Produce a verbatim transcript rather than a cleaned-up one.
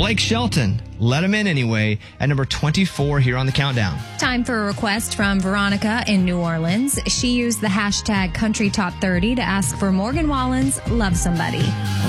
Blake Shelton. Let him in anyway at number twenty-four here on the countdown. Time for a request from Veronica in New Orleans. She used the hashtag Country Top thirty to ask for Morgan Wallen's Love Somebody.